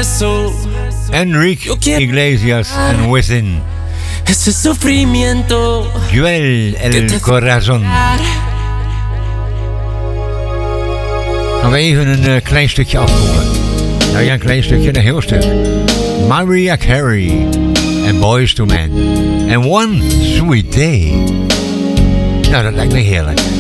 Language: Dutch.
expreso. Enrique Iglesias en Within. Ese sufrimiento. Joel El Corazon. Gaan we even een klein stukje afvoeren. Nou ja, een klein stukje, een heel stuk. Mariah Carey en Boyz II Men. En One Sweet Day. Nou, dat lijkt me heerlijk.